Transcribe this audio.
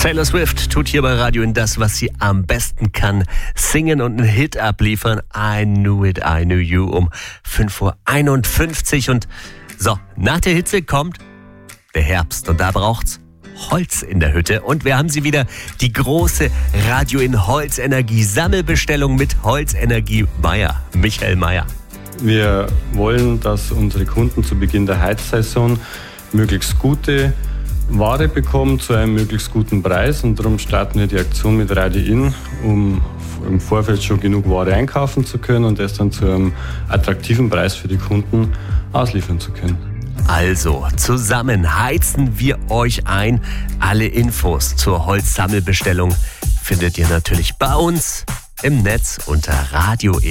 Taylor Swift tut hier bei Radio In das, was sie am besten kann. Singen und einen Hit abliefern. I Knew It, I Knew You um 5:51 Uhr. Und so, nach der Hitze kommt der Herbst und da braucht's Holz in der Hütte. Und wir haben sie wieder, die große Radio In Holzenergie Sammelbestellung mit Holzenergie Meier, Michael Meier. Wir wollen, dass unsere Kunden zu Beginn der Heizsaison möglichst gute Ware bekommen zu einem möglichst guten Preis, und darum starten wir die Aktion mit Radio In, um im Vorfeld schon genug Ware einkaufen zu können und das dann zu einem attraktiven Preis für die Kunden ausliefern zu können. Also, zusammen heizen wir euch ein. Alle Infos zur Holzsammelbestellung findet ihr natürlich bei uns im Netz unter Radio In.